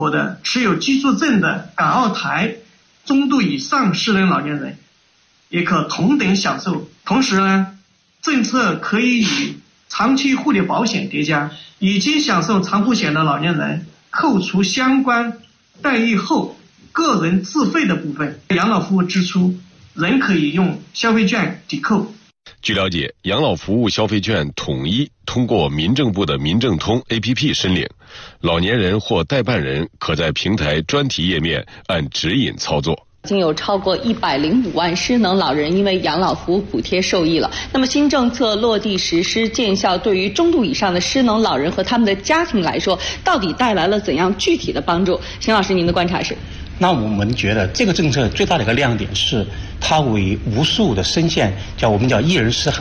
的持有居住证的港澳台中度以上失能老年人也可同等享受。同时呢，政策可以与长期护理保险叠加，已经享受长护险的老年人扣除相关待遇后个人自费的部分养老服务支出仍可以用消费券抵扣。 据了解，养老服务消费券统一通过民政部的民政通 APP 申领，老年人或代办人可在平台专题页面按指引操作。 已经有超过105万失能老人因为养老服务补贴受益了。那么新政策落地实施见效，对于中度以上的失能老人和他们的家庭来说，到底带来了怎样具体的帮助？邢老师，您的观察是？ 那我们觉得这个政策最大的一个亮点是，它为无数的深陷我们叫一人失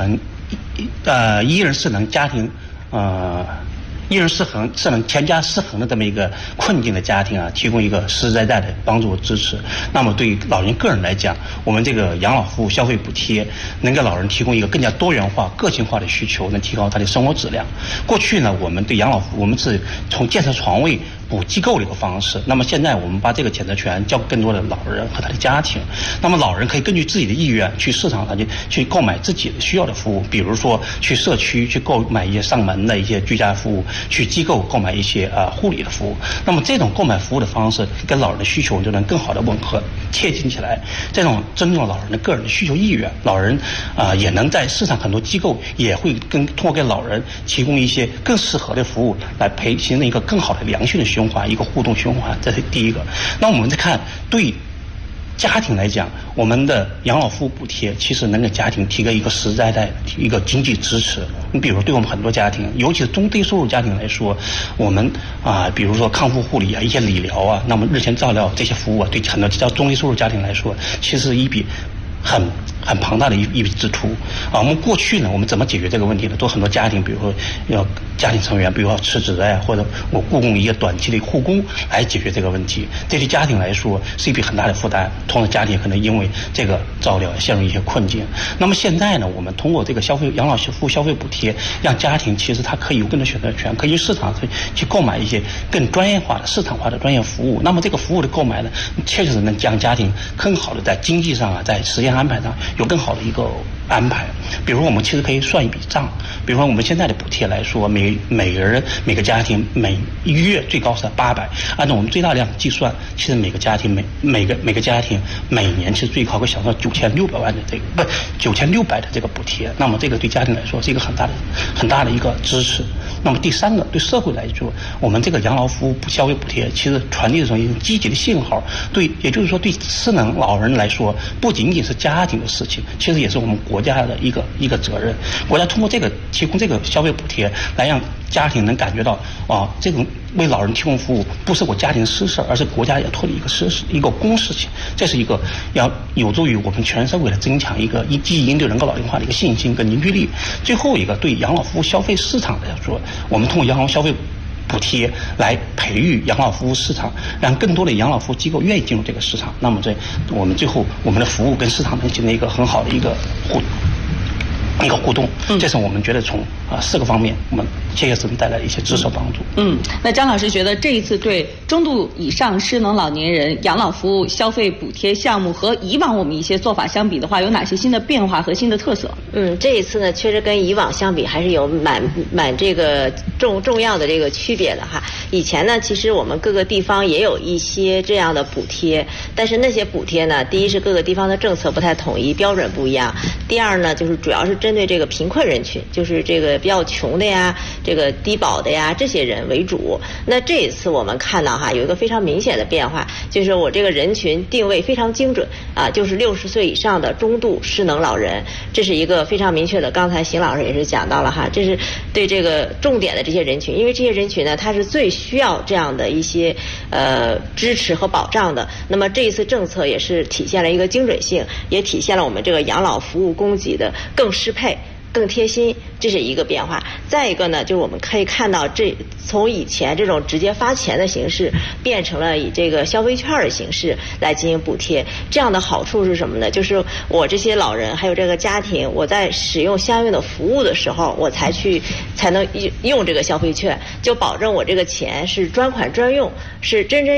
能家庭，一人失能全家失衡的这么一个困境的家庭提供一个实实在在的帮助和支持。那么对于老人个人来讲，我们这个养老服务消费补贴能给老人提供一个更加多元化、个性化的需求，能提高他的生活质量。过去呢，我们对养老服务我们是从建设床位补机构的一个方式，那么现在我们把这个选择权交给更多的老人和他的家庭。那么老人可以根据自己的意愿去市场上去购买自己的需要的服务，比如说去社区去购买一些上门的一些居家服务，去机构购买一些护理的服务。那么这种购买服务的方式跟老人的需求就能更好的吻合贴近起来，这种尊重老人的个人的需求意愿，老人也能在市场很多机构也会通过给老人提供一些更适合的服务，来形成一个更好的良性的循环，一个互动循环，这是第一个。那我们再看对家庭来讲，我们的养老服务补贴其实能给家庭提供一个实在的一个经济支持。你比如对我们很多家庭，尤其是中低收入家庭来说，我们比如说康复护理一些理疗那么日间照料这些服务对很多中低收入家庭来说，其实一笔很庞大的一笔支出我们过去呢，我们怎么解决这个问题呢？都很多家庭，比如说要家庭成员，比如说辞职或者我雇佣一个短期的护工来解决这个问题，这对家庭来说是一笔很大的负担。同时家庭可能因为这个照料陷入一些困境。那么现在呢，我们通过这个养老服务消费补贴，让家庭其实它可以有更多选择权，可以市场去购买一些更专业化的市场化的专业服务。那么这个服务的购买呢，确实能将家庭更好的在经济上在时间安排上有更好的一个安排。比如我们其实可以算一笔账，比如说我们现在的补贴来说，每个家庭每月最高是800，按照我们最大量计算，其实每个家庭每个家庭每年其实最高会享受9600万的9600的这个补贴。那么这个对家庭来说是一个很大的一个支持。那么第三个，对社会来说，我们这个养老服务消费补贴其实传递的一种积极的信号，也就是说对失能老人来说，不仅仅是家庭的事情，其实也是我们国家的一个责任。国家通过提供这个消费补贴，来让家庭能感觉到这种为老人提供服务不是我家庭私事，而是国家要托的一个公事情。这是一个要有助于我们全社会的增强一个积极应对人口老龄化的一个信心跟凝聚力。最后一个，对养老服务消费市场来说，我们通过养老消费补贴来培育养老服务市场，让更多的养老服务机构愿意进入这个市场。那么我们最后我们的服务跟市场能形成一个很好的一个互动。这是我们觉得从4个方面我们切实带来的一些支持帮助。 那张老师觉得这一次对中度以上失能老年人养老服务消费补贴项目和以往我们一些做法相比的话，有哪些新的变化和新的特色？ 这一次呢，确实跟以往相比还是有蛮这个重要的这个区别的哈。以前呢，其实我们各个地方也有一些这样的补贴，但是那些补贴呢，第一是各个地方的政策不太统一，标准不一样；第二呢，就是主要是针对这个贫困人群，就是这个比较穷的呀，这个低保的呀，这些人为主。那这一次我们看到有一个非常明显的变化，就是我这个人群定位非常精准就是60岁以上的中度失能老人，这是一个非常明确的。刚才邢老师也是讲到了这是对这个重点的这些人群，因为这些人群呢，他是最需要这样的一些支持和保障的。那么这一次政策也是体现了一个精准性，也体现了我们这个养老服务供给的更适配、更贴心，这是一个变化。再一个呢，就是我们可以看到，从以前这种直接发钱的形式，变成了以这个消费券的形式来进行补贴。这样的好处是什么呢？就是我这些老人还有这个家庭，我在使用相应的服务的时候，我才能用这个消费券，就保证我这个钱是专款专用，是真